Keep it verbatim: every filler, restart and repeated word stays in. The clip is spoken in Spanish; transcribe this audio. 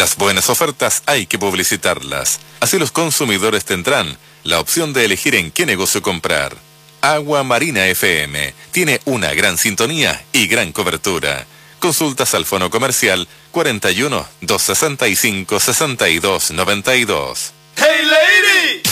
Las buenas ofertas hay que publicitarlas. Así los consumidores tendrán la opción de elegir en qué negocio comprar. Agua Marina F M tiene una gran sintonía y gran cobertura. Consultas al fono comercial cuarenta y uno, doscientos sesenta y cinco, sesenta y dos noventa y dos. ¡Hey, lady!